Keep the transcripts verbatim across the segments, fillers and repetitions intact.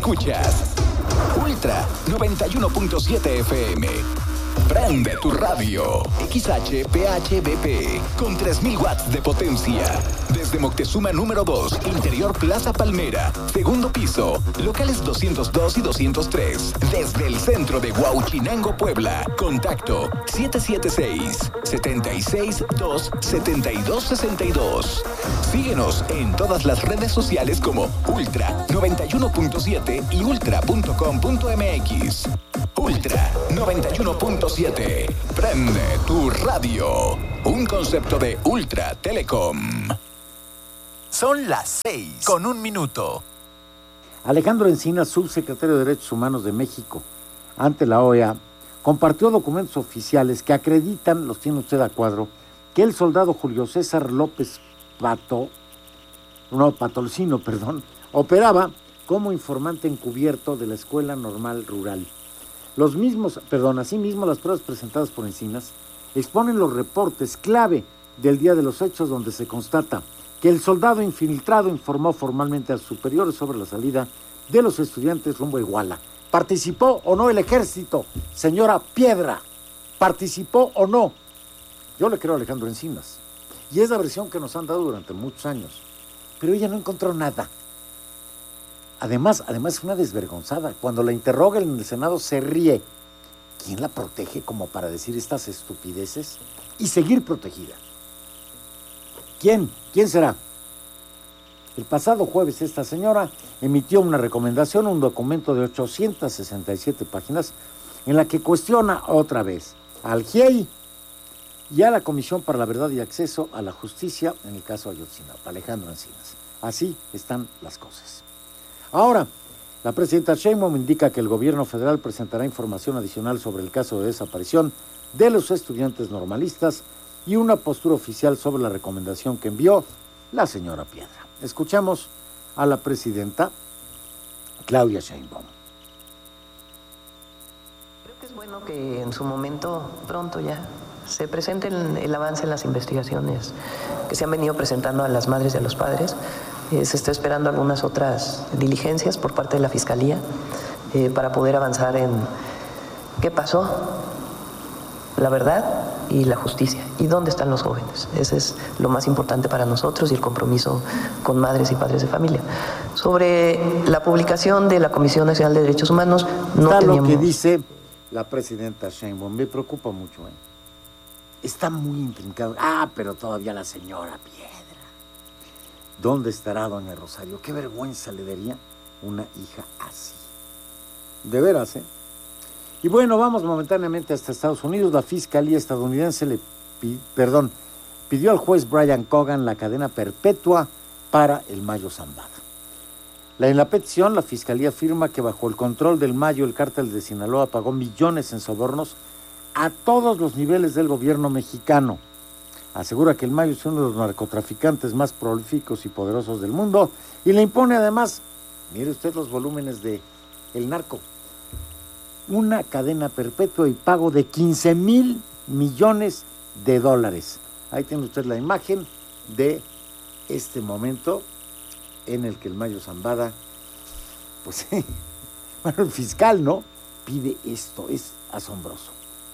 Escuchas Ultra noventa y uno punto siete F M. Prende tu radio. X H P H B P con tres mil watts de potencia. Desde Moctezuma número dos, Interior Plaza Palmera, segundo piso, locales doscientos dos y doscientos tres. Desde el centro de Huauchinango, Puebla. Contacto siete siete seis, siete seis dos, siete dos seis dos. Síguenos en todas las redes sociales como Ultra noventa y uno punto siete y ultra punto com punto m x. Ultra noventa y uno punto siete. Prende tu radio. Un concepto de Ultra Telecom. Son las seis con un minuto. Alejandro Encinas, subsecretario de Derechos Humanos de México, ante la O E A, compartió documentos oficiales que acreditan, los tiene usted a cuadro, que el soldado Julio César López Pato, no, Patolcino, perdón, operaba como informante encubierto de la Escuela Normal Rural. Los mismos, perdón, asimismo las pruebas presentadas por Encinas exponen los reportes clave del día de los hechos donde se constata que el soldado infiltrado informó formalmente a sus superiores sobre la salida de los estudiantes rumbo a Iguala. ¿Participó o no el ejército? Señora Piedra, ¿participó o no? Yo le creo a Alejandro Encinas. Y es la versión que nos han dado durante muchos años. Pero ella no encontró nada. Además, además es una desvergonzada. Cuando la interroga en el Senado se ríe. ¿Quién la protege como para decir estas estupideces y seguir protegida? ¿Quién? ¿Quién será? El pasado jueves esta señora emitió una recomendación, un documento de ochocientas sesenta y siete páginas, en la que cuestiona otra vez al G I E I y a la Comisión para la Verdad y Acceso a la Justicia en el caso Ayotzinapa, Alejandro Encinas. Así están las cosas. Ahora, la presidenta Sheinbaum indica que el gobierno federal presentará información adicional sobre el caso de desaparición de los estudiantes normalistas y una postura oficial sobre la recomendación que envió la señora Piedra. Escuchamos a la presidenta Claudia Sheinbaum. Creo que es bueno que en su momento, pronto ya, se presente el, el avance en las investigaciones que se han venido presentando a las madres y a los padres. Eh, se está esperando algunas otras diligencias por parte de la Fiscalía eh, para poder avanzar en qué pasó, la verdad y la justicia. ¿Y dónde están los jóvenes? Ese es lo más importante para nosotros y el compromiso con madres y padres de familia. Sobre la publicación de la Comisión Nacional de Derechos Humanos, no Está teníamos... lo que dice la presidenta Sheinbaum. Me preocupa mucho, ¿eh? Está muy intrincado. Ah, pero todavía la señora Piedra. ¿Dónde estará doña Rosario? Qué vergüenza le daría una hija así. De veras, ¿eh? Y bueno, vamos momentáneamente hasta Estados Unidos. La Fiscalía estadounidense le pi- perdón, pidió al juez Brian Cogan la cadena perpetua para el Mayo Zambada. La, en la petición, la Fiscalía afirma que bajo el control del Mayo, el cártel de Sinaloa pagó millones en sobornos a todos los niveles del gobierno mexicano. Asegura que el Mayo es uno de los narcotraficantes más prolíficos y poderosos del mundo y le impone además, mire usted los volúmenes de el narco, una cadena perpetua y pago de quince mil millones de dólares. Ahí tiene usted la imagen de este momento en el que el Mayo Zambada, pues, bueno, el fiscal, ¿no?, pide esto, es asombroso.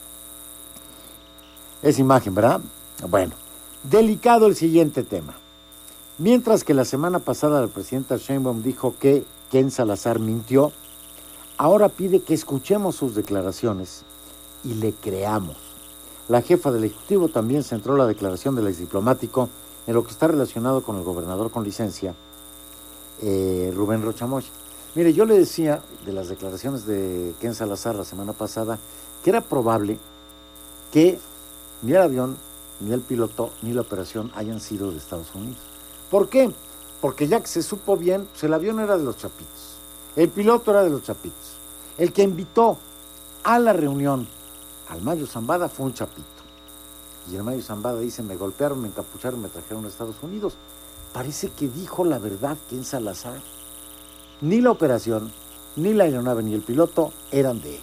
Esa imagen, ¿verdad? Bueno, delicado el siguiente tema. Mientras que la semana pasada la presidenta Sheinbaum dijo que Ken Salazar mintió, ahora pide que escuchemos sus declaraciones y le creamos. La jefa del Ejecutivo también centró la declaración del exdiplomático en lo que está relacionado con el gobernador con licencia, eh, Rubén Rocha Moya. Mire, yo le decía de las declaraciones de Ken Salazar la semana pasada que era probable que ni el avión, ni el piloto, ni la operación hayan sido de Estados Unidos. ¿Por qué? Porque ya que se supo bien, pues el avión era de los Chapitos, el piloto era de los Chapitos. El que invitó a la reunión al Mayo Zambada fue un Chapito. Y el Mayo Zambada dice, me golpearon, me encapucharon, me trajeron a Estados Unidos. Parece que dijo la verdad Ken Salazar. Ni la operación, ni la aeronave, ni el piloto eran de ellos.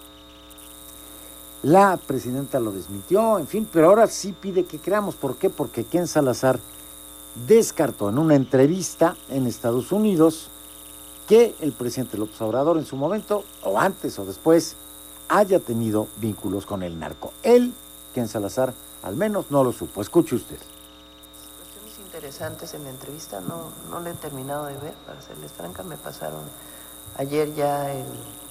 La presidenta lo desmintió, en fin, pero ahora sí pide que creamos. ¿Por qué? Porque Ken Salazar descartó en una entrevista en Estados Unidos que el presidente López Obrador en su momento, o antes o después, haya tenido vínculos con el narco. Él, Ken Salazar, al menos no lo supo. Escuche usted. Cuestiones interesantes en la entrevista, no, no la he terminado de ver, para serles franca, me pasaron ayer ya el,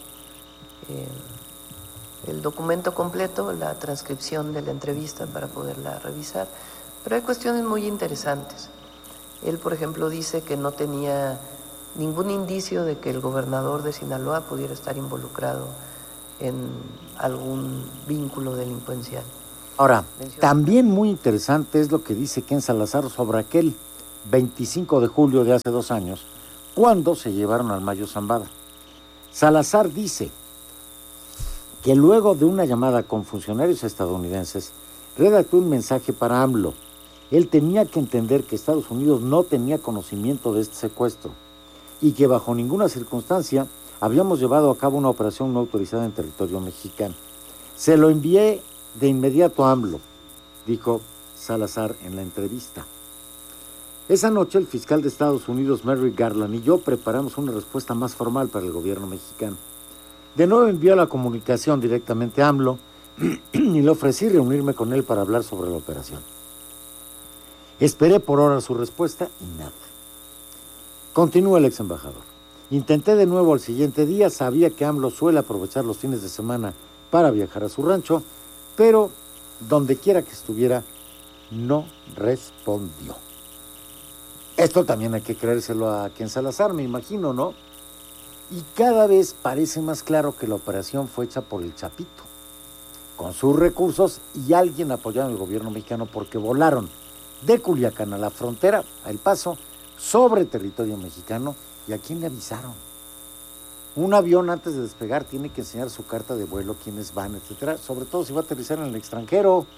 el, el documento completo, la transcripción de la entrevista para poderla revisar, pero hay cuestiones muy interesantes. Él, por ejemplo, dice que no tenía ningún indicio de que el gobernador de Sinaloa pudiera estar involucrado en algún vínculo delincuencial. Ahora, también muy interesante es lo que dice Ken Salazar sobre aquel veinticinco de julio de hace dos años, cuando se llevaron al Mayo Zambada. Salazar dice que luego de una llamada con funcionarios estadounidenses, redactó un mensaje para AMLO. Él tenía que entender que Estados Unidos no tenía conocimiento de este secuestro y que bajo ninguna circunstancia habíamos llevado a cabo una operación no autorizada en territorio mexicano. Se lo envié de inmediato a AMLO, dijo Salazar en la entrevista. Esa noche el fiscal de Estados Unidos, Merrick Garland, y yo preparamos una respuesta más formal para el gobierno mexicano. De nuevo envió la comunicación directamente a AMLO y le ofrecí reunirme con él para hablar sobre la operación. Esperé por horas su respuesta y nada. Continúa el ex embajador. Intenté de nuevo al siguiente día, sabía que AMLO suele aprovechar los fines de semana para viajar a su rancho, pero donde quiera que estuviera, no respondió. Esto también hay que creérselo a Ken Salazar, me imagino, ¿no? Y cada vez parece más claro que la operación fue hecha por el Chapito, con sus recursos y alguien apoyado en el gobierno mexicano, porque volaron de Culiacán a la frontera, a El Paso, sobre territorio mexicano. ¿Y a quién le avisaron? Un avión antes de despegar tiene que enseñar su carta de vuelo, quiénes van, etcétera, sobre todo si va a aterrizar en el extranjero.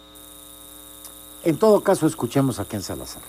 En todo caso, escuchemos a Ken Salazar.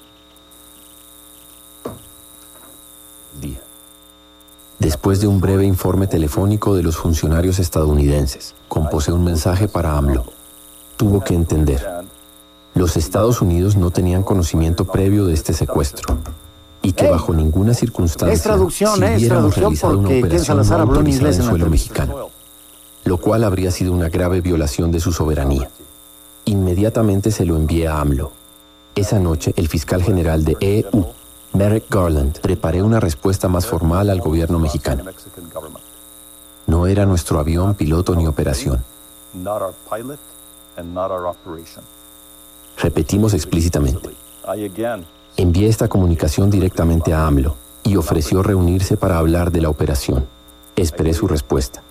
Día. Después de un breve informe telefónico de los funcionarios estadounidenses, composé un mensaje para AMLO. Tuvo que entender. Los Estados Unidos no tenían conocimiento previo de este secuestro y que bajo ninguna circunstancia es traducción, si eh, es hubiéramos traducción realizado una porque Ken operación Salazar no habló en autorizada inglés en en la suelo entrevista. mexicano, lo cual habría sido una grave violación de su soberanía. Inmediatamente se lo envié a AMLO. Esa noche, el fiscal general de E U, Merrick Garland, preparé una respuesta más formal al gobierno mexicano. No era nuestro avión, piloto ni operación. Repetimos explícitamente. Envié esta comunicación directamente a AMLO y ofreció reunirse para hablar de la operación. Esperé su respuesta.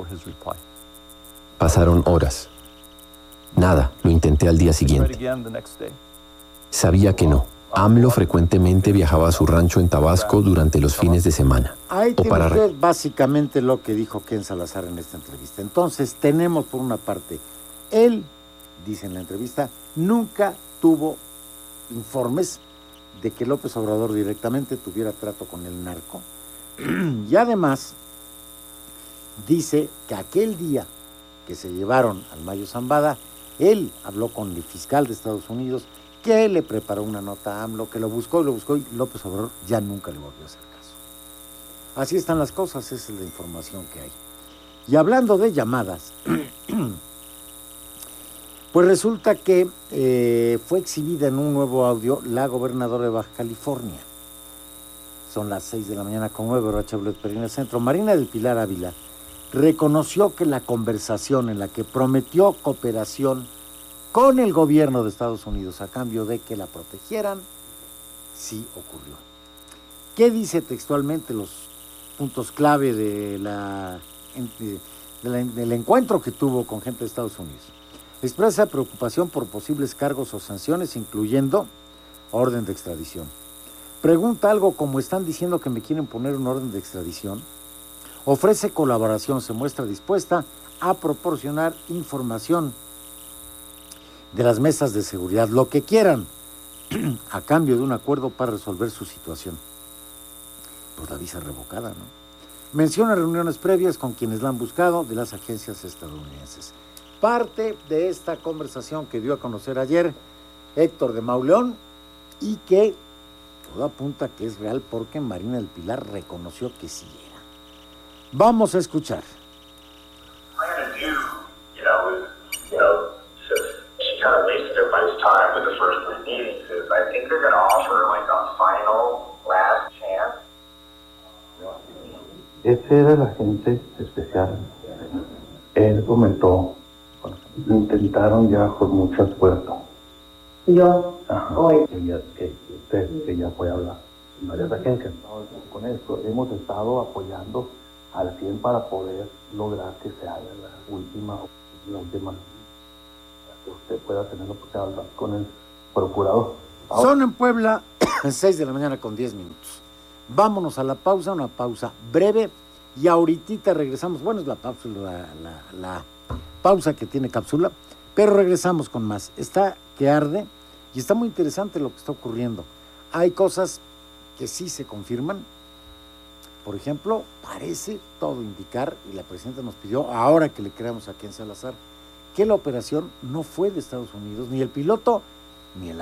Pasaron horas. Nada, lo intenté al día siguiente. Sabía que no. AMLO frecuentemente viajaba a su rancho en Tabasco durante los fines de semana. Ahí o tiene para usted básicamente lo que dijo Ken Salazar en esta entrevista. Entonces, tenemos por una parte, él, dice en la entrevista, nunca tuvo informes de que López Obrador directamente tuviera trato con el narco. Y además, dice que aquel día que se llevaron al Mayo Zambada, él habló con el fiscal de Estados Unidos, que le preparó una nota a AMLO, que lo buscó y lo buscó y López Obrador ya nunca le volvió a hacer caso. Así están las cosas, esa es la información que hay. Y hablando de llamadas, pues resulta que eh, fue exhibida en un nuevo audio la gobernadora de Baja California. Son las seis de la mañana con nueve, hora Chevrolet Perina Centro. Marina del Pilar Ávila reconoció que la conversación en la que prometió cooperación con el gobierno de Estados Unidos a cambio de que la protegieran, sí ocurrió. ¿Qué dice textualmente los puntos clave de la, de la, del encuentro que tuvo con gente de Estados Unidos? Expresa preocupación por posibles cargos o sanciones, incluyendo orden de extradición. Pregunta algo como: ¿están diciendo que me quieren poner una orden de extradición? Ofrece colaboración, se muestra dispuesta a proporcionar información de las mesas de seguridad, lo que quieran, a cambio de un acuerdo para resolver su situación. Pues la visa revocada, ¿no? Menciona reuniones previas con quienes la han buscado de las agencias estadounidenses. Parte de esta conversación que dio a conocer ayer Héctor de Mauleón y que todo apunta que es real porque Marina del Pilar reconoció que sí era. Vamos a escuchar. Kind of wasted everybody's time with the first three meetings because I think they're going to offer like a final last chance. Ese era el agente especial. Él comentó, intentaron ya con muchas puertas. Yo, Ajá, hoy. Que ya, que usted, que ya fue a hablar en varias agencias. Con esto hemos estado apoyando al cien para poder lograr que se haga la última, la última. Que usted pueda tener la oportunidad de hablar con el procurador. Ahora. Son en Puebla, seis de la mañana con diez minutos. Vámonos a la pausa, una pausa breve, y ahorita regresamos. Bueno, es la pausa, la, la, la pausa que tiene cápsula, pero regresamos con más. Está que arde y está muy interesante lo que está ocurriendo. Hay cosas que sí se confirman. Por ejemplo, parece todo indicar, y la presidenta nos pidió, ahora que le creamos a Ken Salazar, que la operación no fue de Estados Unidos, ni el piloto, ni el